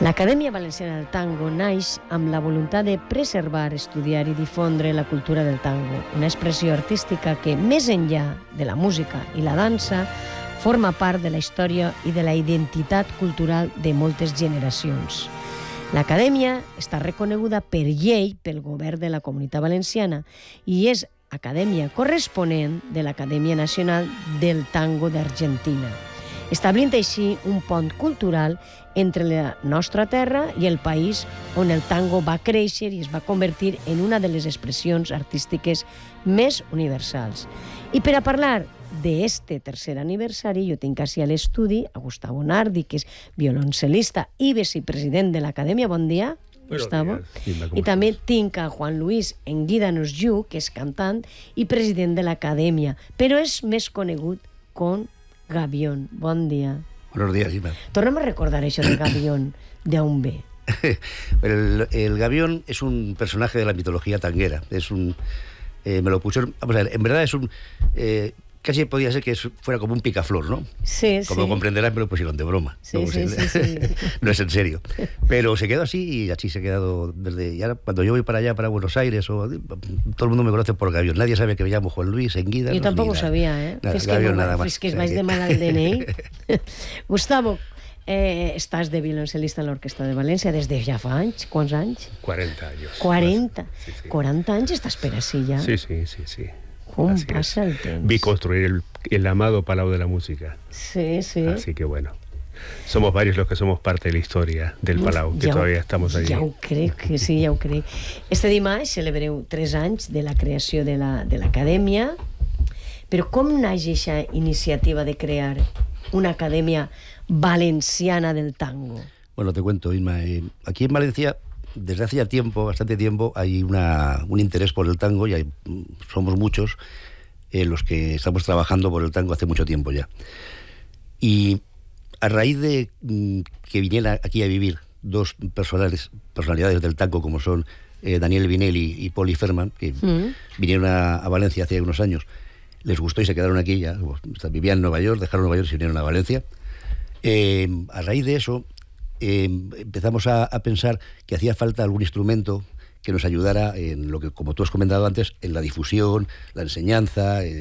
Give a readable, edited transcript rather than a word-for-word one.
L'Acadèmia Valenciana del Tango naix amb la voluntat de preservar, estudiar i difondre la cultura del tango, una expressió artística que, més enllà de la música i la dansa, forma part de la història i de la identitat cultural de moltes generacions. L'Acadèmia està reconeguda per llei pel govern de la Comunitat Valenciana i és acadèmia corresponent de l'Acadèmia Nacional del Tango d'Argentina, establint així un pont cultural entre la nostra terra i el país on el tango va créixer i es va convertir en una de les expressions artístiques més universals. I per a parlar d'este tercer aniversari, jo tinc així a l'estudi a Gustavo Nardi, que és violoncel·lista i vicepresident de l'Acadèmia. Bon dia, Gustavo. I també tinc a Juan Luis Enguídanos Yu, que és cantant i president de l'Acadèmia, però és més conegut com Gavión. Bon dia. Buenos días, Ima. Tornem a recordar això de Gavión, d'on ve. El Gavión es un personaje de la mitología tanguera. Me lo pusieron... Vamos a ver, en verdad es un... casi podía ser que fuera como un picaflor, ¿no? Sí, como comprenderás, me lo pusieron de broma. Sí, no, sí. No es en serio. Pero se quedó así y así se ha quedado desde... Y ahora, cuando yo voy para allá, para Buenos Aires, todo el mundo me conoce por Gavión. Nadie sabe que me llamo Juan Luis Enguídanos. Yo tampoco sabía, ¿eh? Nada, Gavión nada más. Es que vais de mal al DNI. Gustavo, estàs de violoncel·lista a l'Orquestra de València des de ja fa anys. Quants anys? 40 años. 40? Sí, sí. 40 anys estàs per així ja? Sí. ¿Cómo pasa el tiempo? Vi construir el amado Palau de la Música. Sí. Así que bueno, somos varios los que somos parte de la historia del Palau, que todavía estamos allí. Ja ho crec, que sí, ja ho crec. Este dimarts celebreu 3 anys de la creació de l'Acadèmia, però com naix aquesta iniciativa de crear una Acadèmia Valenciana del Tango? Bueno, te cuento, Inma. Aquí en Valencia, desde hace ya tiempo, bastante tiempo, hay un interés por el tango y somos muchos los que estamos trabajando por el tango hace mucho tiempo ya. Y a raíz de que viniera aquí a vivir dos personalidades del tango como son Daniel Vinelli y Poli Ferman, que vinieron a Valencia hace unos años, les gustó y se quedaron aquí ya. Vivían en Nueva York, dejaron Nueva York y se vinieron a Valencia. A raíz de eso empezamos a pensar que hacía falta algún instrumento que nos ayudara en lo que, como tú has comentado antes, en la difusión, la enseñanza,